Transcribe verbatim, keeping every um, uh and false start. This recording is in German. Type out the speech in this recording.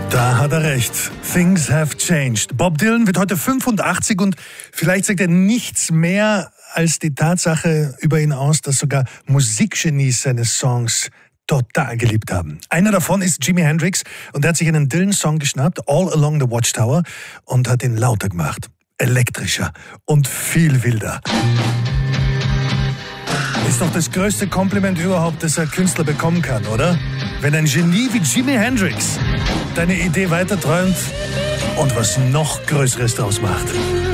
Da hat er recht. Things have changed. Bob Dylan wird heute fünfundachtzig und vielleicht sagt er nichts mehr als die Tatsache über ihn aus, dass sogar Musikgenies seine Songs total geliebt haben. Einer davon ist Jimi Hendrix und er hat sich einen Dylan-Song geschnappt, All Along the Watchtower, und hat ihn lauter gemacht, elektrischer und viel wilder. Ist doch das größte Kompliment überhaupt, das ein Künstler bekommen kann, oder? Wenn ein Genie wie Jimi Hendrix deine Idee weiterträumt und was noch Größeres draus macht.